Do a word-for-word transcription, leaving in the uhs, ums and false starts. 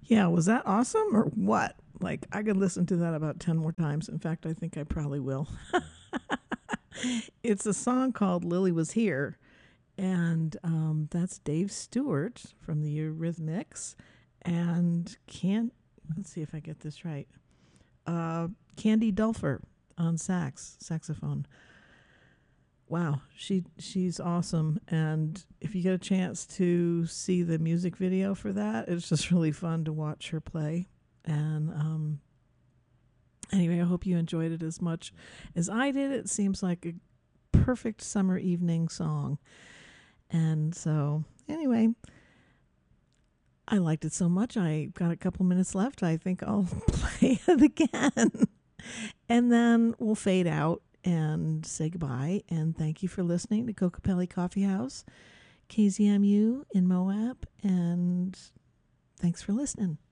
Yeah, was that awesome or what? Like, I could listen to that about ten more times. In fact, I think I probably will. It's a song called Lily Was Here, and um, that's Dave Stewart from the Eurythmics. And can let's see if I get this right. Uh, Candy Dulfer on sax, saxophone. Wow, she she's awesome. And if you get a chance to see the music video for that, it's just really fun to watch her play. And um, anyway, I hope you enjoyed it as much as I did. It seems like a perfect summer evening song. And so, anyway, I liked it so much. I got a couple minutes left. I think I'll play it again. And then we'll fade out and say goodbye. And thank you for listening to Cocopelli Coffee House, K Z M U in Moab. And thanks for listening.